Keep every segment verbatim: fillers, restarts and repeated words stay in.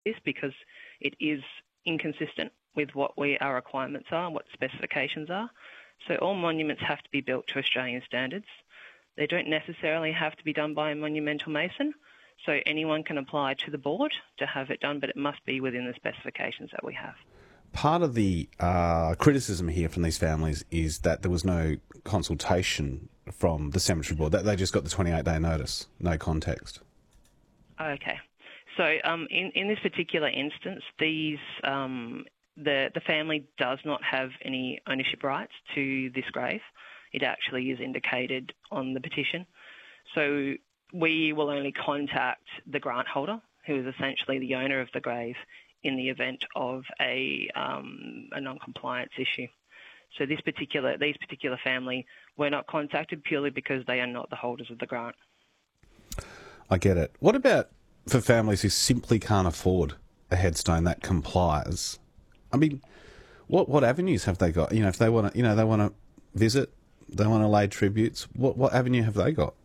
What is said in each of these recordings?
this because it is inconsistent with what we our requirements are, what specifications are. So all monuments have to be built to Australian standards. They don't necessarily have to be done by a monumental mason. So anyone can apply to the board to have it done, but it must be within the specifications that we have. Part of the uh, criticism here from these families is that there was no consultation from the cemetery board. That they just got the twenty-eight day notice, no context. Okay. So um, in, in this particular instance, these um, the, the family does not have any ownership rights to this grave. It actually is indicated on the petition. So we will only contact the grant holder, who is essentially the owner of the grave, in the event of a, um, a non-compliance issue. So this particular, these particular family were not contacted purely because they are not the holders of the grant. I get it. What about for families who simply can't afford a headstone that complies? I mean, what what avenues have they got? You know, if they want to, you know, they want to visit, they want to lay tributes. What what avenue have they got?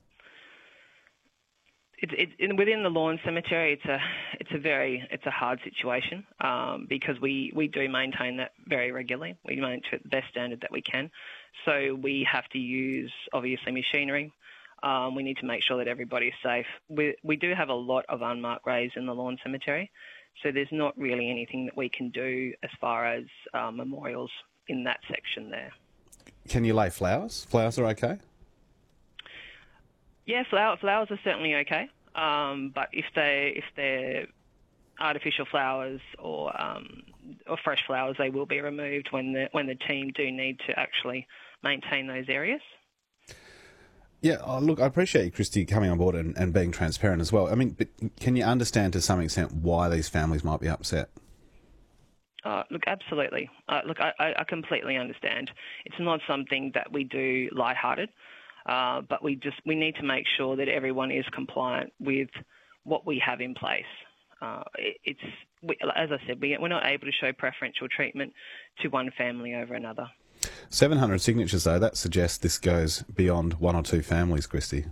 It's it, it, within the lawn cemetery. It's a it's a very it's a hard situation um, because we, we do maintain that very regularly. We maintain it to the best standard that we can. So we have to use obviously machinery. Um, we need to make sure that everybody is safe. We we do have a lot of unmarked graves in the lawn cemetery, so there's not really anything that we can do as far as uh, memorials in that section there. Can you lay flowers? Flowers are okay? Yeah, flower, flowers are certainly okay, um, but if they if they're artificial flowers or um, or fresh flowers, they will be removed when the when the team do need to actually maintain those areas. Yeah, oh, look, I appreciate you, Christy, coming on board and, and being transparent as well. I mean, but can you understand to some extent why these families might be upset? Uh, look, absolutely. Uh, look, I, I completely understand. It's not something that we do lighthearted. Uh, but we just we need to make sure that everyone is compliant with what we have in place. Uh, it, it's we, as I said, we, we're not able to show preferential treatment to one family over another. seven hundred signatures, though, that suggests this goes beyond one or two families, Christy.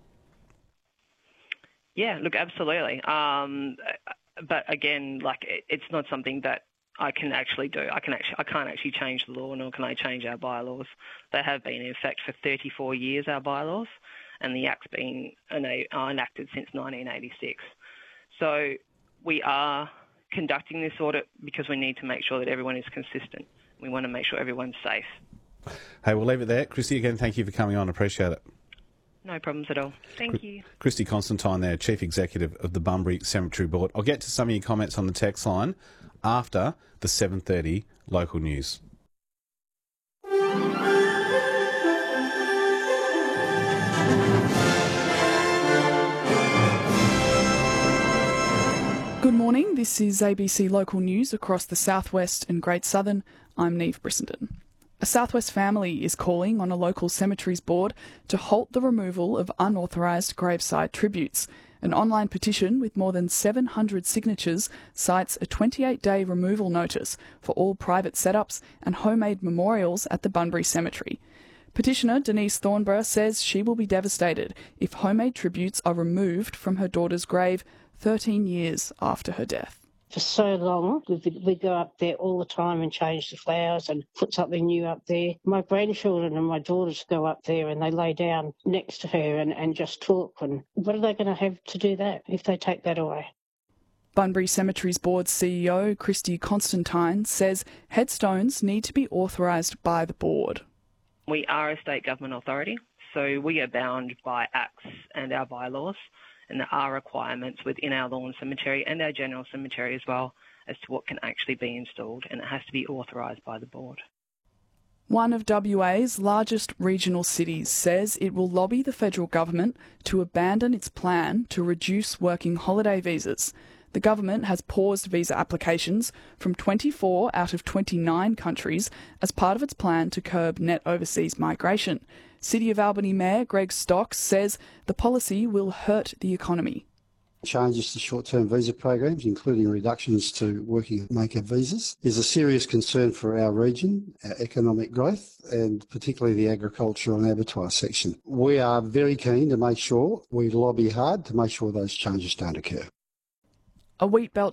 Yeah, look, absolutely. Um, but again, like it, it's not something that I can actually do. I can actually, I can't actually change the law, nor can I change our bylaws. They have been in effect for thirty-four years, our bylaws, and the Act's been enacted since nineteen eighty-six. So we are conducting this audit because we need to make sure that everyone is consistent. We want to make sure everyone's safe. Hey, we'll leave it there. Christy, again, thank you for coming on. Appreciate it. No problems at all. Thank you. Christy Constantine there, Chief Executive of the Bunbury Cemetery Board. I'll get to some of your comments on the text line after the seven thirty local news. Good morning, this is A B C Local News across the southwest and Great Southern. I'm Neve Brissenden. A Southwest family is calling on a local cemeteries board to halt the removal of unauthorised graveside tributes. An online petition with more than seven hundred signatures cites a twenty-eight day removal notice for all private setups and homemade memorials at the Bunbury Cemetery. Petitioner Denise Thornborough says she will be devastated if homemade tributes are removed from her daughter's grave thirteen years after her death. For so long, we we go up there all the time and change the flowers and put something new up there. My grandchildren and my daughters go up there and they lay down next to her and, and just talk. And what are they going to have to do that if they take that away? Bunbury Cemeteries Board C E O Christy Constantine says headstones need to be authorised by the board. We are a state government authority, so we are bound by acts and our bylaws. And there are requirements within our lawn cemetery and our general cemetery as well as to what can actually be installed, and it has to be authorised by the board. One of W A's largest regional cities says it will lobby the federal government to abandon its plan to reduce working holiday visas. The government has paused visa applications from twenty-four out of twenty-nine countries as part of its plan to curb net overseas migration. City of Albany Mayor Greg Stocks says the policy will hurt the economy. Changes to short-term visa programs, including reductions to working maker visas, is a serious concern for our region, our economic growth, and particularly the agriculture and abattoir section. We are very keen to make sure we lobby hard to make sure those changes don't occur. A wheat belt